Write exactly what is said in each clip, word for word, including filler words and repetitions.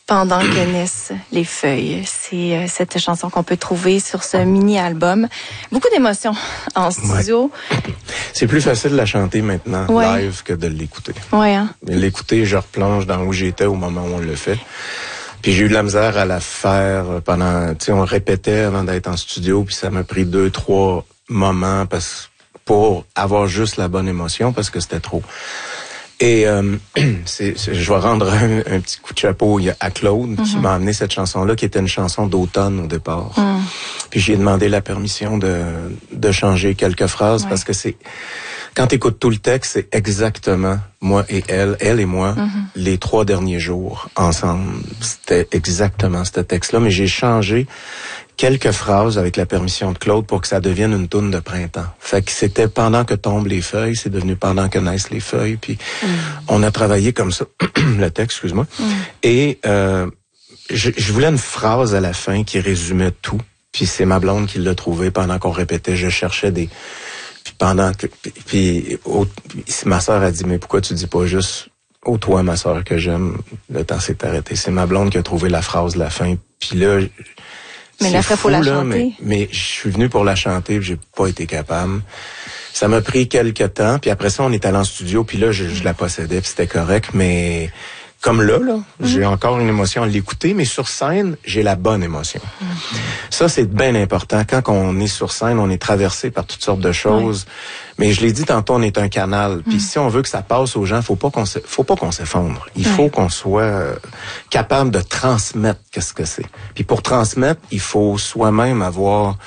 Pendant que naissent les feuilles. C'est euh, cette chanson qu'on peut trouver sur ce mini-album. Beaucoup d'émotions en studio. Ouais. C'est plus facile de la chanter maintenant, ouais. live, que de l'écouter. Ouais, hein? L'écouter, je replonge dans où j'étais au moment où on le fait. Puis j'ai eu de la misère à la faire pendant... Tu sais, on répétait avant d'être en studio, puis ça m'a pris deux, trois moments parce, pour avoir juste la bonne émotion, parce que c'était trop... Et euh, c'est, c'est, je vais rendre un, un petit coup de chapeau à Claude mm-hmm. qui m'a amené cette chanson-là, qui était une chanson d'automne au départ. Mm. Puis j'ai demandé la permission de, de changer quelques phrases ouais. parce que c'est... Quand tu écoutes tout le texte, c'est exactement moi et elle, elle et moi, mm-hmm. les trois derniers jours ensemble. C'était exactement ce texte-là, mais j'ai changé quelques phrases avec la permission de Claude pour que ça devienne une toune de printemps. Fait que c'était pendant que tombent les feuilles, c'est devenu pendant que naissent les feuilles, puis mm. on a travaillé comme ça, le texte, excuse-moi. Mm. Et euh, je, je voulais une phrase à la fin qui résumait tout, puis c'est ma blonde qui l'a trouvé pendant qu'on répétait, je cherchais des... Puis pendant que... Puis, puis, au, puis ma sœur a dit, mais pourquoi tu dis pas juste « Oh, toi, ma sœur que j'aime », le temps s'est arrêté. C'est ma blonde qui a trouvé la phrase de la fin, puis là... Mais là, il faut la là, chanter. Mais, mais je suis venu pour la chanter, puis j'ai pas été capable. Ça m'a pris quelques temps, puis après ça, on est allé en studio, puis là, je, je la possédais, puis c'était correct, mais comme là, là, mm-hmm. j'ai encore une émotion à l'écouter, mais sur scène, j'ai la bonne émotion. Mm-hmm. Ça, c'est bien important. Quand on est sur scène, on est traversé par toutes sortes de choses. Ouais. Mais je l'ai dit tantôt, on est un canal. Puis mm. si on veut que ça passe aux gens, faut pas qu'on se, faut pas qu'on s'effondre. Il ouais. faut qu'on soit euh, capable de transmettre qu'est-ce que c'est. Puis pour transmettre, il faut soi-même avoir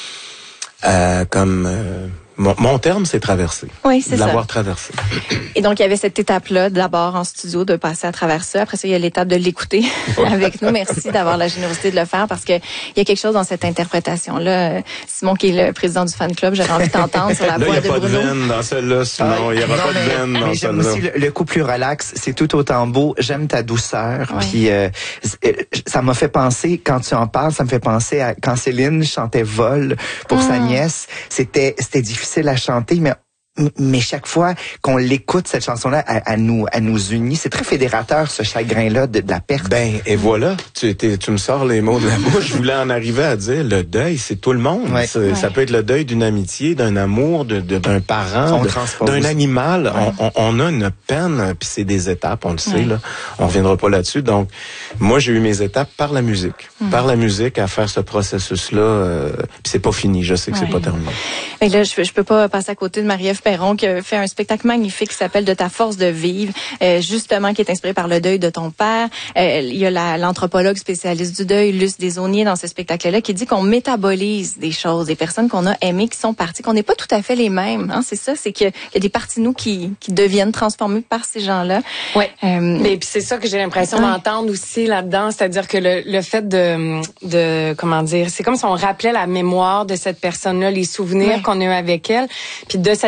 euh, comme euh, Mon, mon terme, c'est traverser. Oui, c'est ça. L'avoir traversé. Et donc, il y avait cette étape-là, d'abord en studio, de passer à travers ça. Après ça, il y a l'étape de l'écouter avec nous. Merci d'avoir la générosité de le faire parce que il y a quelque chose dans cette interprétation-là. Simon, qui est le président du fan club, j'aurais envie de t'entendre sur la là, voix de Bruno. Il n'y a pas de veine dans celle-là, Simon. Ah, il n'y aura non, pas de veine dans mais celle-là. J'aime aussi le, le coup plus relax. C'est tout autant beau. J'aime ta douceur. Ouais. Puis euh, ça m'a fait penser, quand tu en parles, ça me fait penser à quand Céline chantait Vol pour mmh. sa nièce. C'était, c'était difficile à chanter, mais Mais chaque fois qu'on l'écoute, cette chanson-là, elle, elle nous, elle nous unit. C'est très fédérateur, ce chagrin-là de, de la perte. Ben, et voilà. Tu, tu me sors les mots de la bouche. Je voulais en arriver à dire, le deuil, c'est tout le monde. Ouais. Ouais. Ça peut être le deuil d'une amitié, d'un amour, de, de, d'un parent, de, d'un animal. Ouais. On, on, on a une peine, puis c'est des étapes, on le sait, ouais. là. On reviendra pas là-dessus. Donc, moi, j'ai eu mes étapes par la musique. Mmh. Par la musique, à faire ce processus-là. Euh, puis c'est pas fini. Je sais que ouais. c'est pas terminé. Mais là, je, je peux pas passer à côté de Marie-Ève Perron, qui a fait un spectacle magnifique qui s'appelle De ta force de vivre, euh, justement, qui est inspiré par le deuil de ton père. Euh, il y a la, l'anthropologue spécialiste du deuil, Luce Desaulniers, dans ce spectacle-là, qui dit qu'on métabolise des choses, des personnes qu'on a aimées, qui sont parties, qu'on n'est pas tout à fait les mêmes. Hein, c'est ça, c'est qu'il y a des parties de nous qui, qui deviennent transformées par ces gens-là. Oui, euh, mais puis c'est ça que j'ai l'impression ouais. d'entendre aussi là-dedans, c'est-à-dire que le, le fait de, de, comment dire, c'est comme si on rappelait la mémoire de cette personne-là, les souvenirs ouais. qu'on a eu avec elle, puis de cette